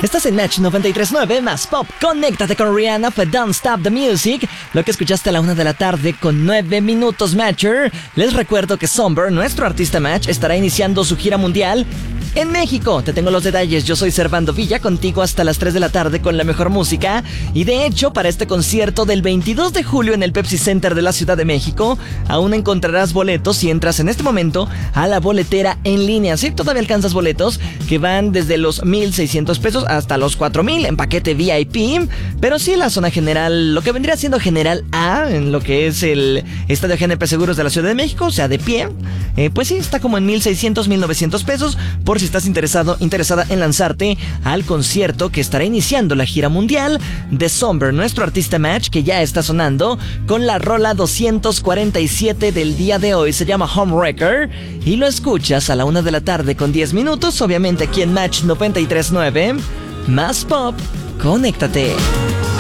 Estás en Match 93.9 más pop. Conéctate con Rihanna, fue Don't Stop the Music. Lo que escuchaste a la 1 de la tarde con 9 minutos, Matcher. Les recuerdo que Somber, nuestro artista Match, estará iniciando su gira mundial en México. Te tengo los detalles. Yo soy Servando Villa, contigo hasta las 3 de la tarde con la mejor música. Y de hecho, para este concierto del 22 de julio en el Pepsi Center de la Ciudad de México, aún encontrarás boletos si entras en este momento a la boletera en línea. Sí, todavía alcanzas boletos que van desde los 1,600 pesos hasta los 4,000 en paquete VIP. Pero sí, la zona general, lo que vendría siendo general A, en lo que es el Estadio GNP Seguros de la Ciudad de México, o sea, de pie, pues sí, está como en 1,600, 1,900 pesos, por si estás interesada en lanzarte al concierto que estará iniciando la gira mundial de Somber, nuestro artista Match, que ya está sonando con la rola 247 del día de hoy. Se llama Homewrecker y lo escuchas a la 1 de la tarde con 10 minutos, obviamente aquí en Match 93.9 más pop. Conéctate.